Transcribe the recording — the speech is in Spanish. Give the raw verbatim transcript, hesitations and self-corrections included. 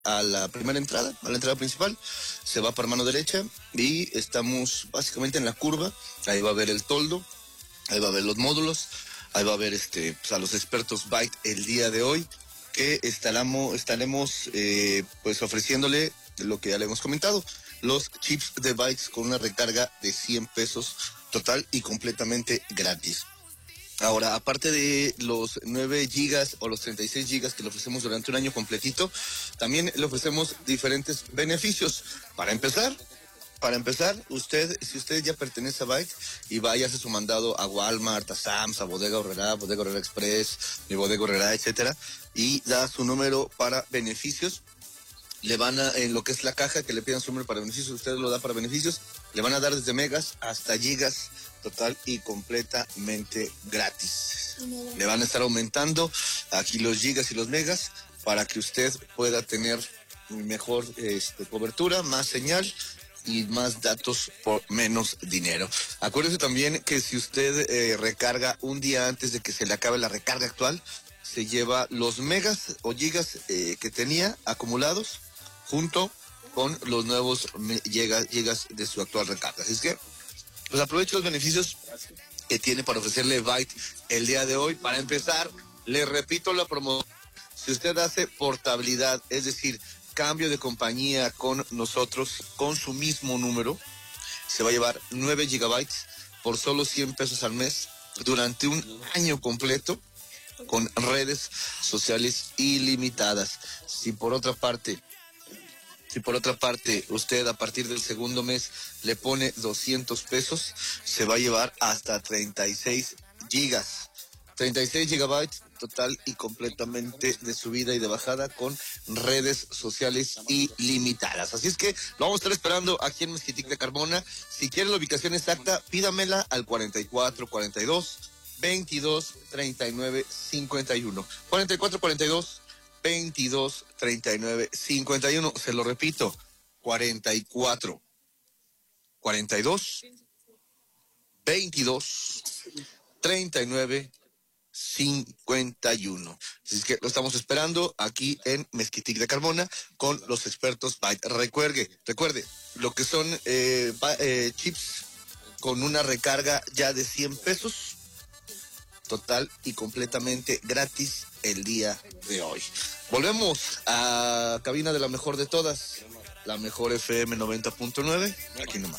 a la primera entrada, a la entrada principal, se va para mano derecha y estamos básicamente en la curva. Ahí va a haber el toldo, ahí va a haber los módulos, ahí va a haber este, pues, a los expertos Byte el día de hoy, que estaremos, estaremos eh, pues ofreciéndole lo que ya le hemos comentado, los chips de Bytes con una recarga de cien pesos total y completamente gratis. Ahora, aparte de los nueve gigas o los treinta y seis gigas que le ofrecemos durante un año completito, también le ofrecemos diferentes beneficios. Para empezar, para empezar, usted, si usted ya pertenece a Byte y vaya a hacer su mandado a Walmart, a Sam's, a Bodega Aurrerá, Bodega Aurrerá Express, mi Bodega Aurrerá, etcétera, y da su número para beneficios, le van a, en lo que es la caja, que le pidan su número para beneficios, usted lo da para beneficios, le van a dar desde megas hasta gigas, total y completamente gratis. Le van a estar aumentando aquí los gigas y los megas para que usted pueda tener mejor este, cobertura, más señal y más datos por menos dinero. Acuérdese también que si usted eh, recarga un día antes de que se le acabe la recarga actual, se lleva los megas o gigas eh, que tenía acumulados junto con los nuevos gigas, gigas de su actual recarga. Así es que pues aproveche los beneficios que tiene para ofrecerle Byte el día de hoy. Para empezar, le repito la promoción. Si usted hace portabilidad, es decir, cambio de compañía con nosotros, con su mismo número, se va a llevar nueve gigabytes por solo cien pesos al mes durante un año completo con redes sociales ilimitadas. Si por otra parte Si por otra parte usted a partir del segundo mes le pone doscientos pesos, se va a llevar hasta treinta y seis gigas. treinta y seis gigabytes total y completamente de subida y de bajada con redes sociales ilimitadas. Así es que lo vamos a estar esperando aquí en Mezquitic de Carmona. Si quiere la ubicación exacta, pídamela al cuarenta y cuatro cuarenta y dos veintidós treinta y nueve cincuenta y uno. cuarenta y cuatro cuarenta y dos veintidós treinta y nueve cincuenta y uno. Se lo repito, cuarenta y cuatro cuarenta y dos veintidós treinta y nueve cincuenta y uno. Así es que lo estamos esperando aquí en Mezquitic de Carmona con los expertos Byte. Recuerde, recuerde, lo que son eh, eh, chips con una recarga ya de cien pesos total y completamente gratis el día de hoy. Volvemos a cabina de la mejor de todas, la mejor F M noventa punto nueve, aquí nomás.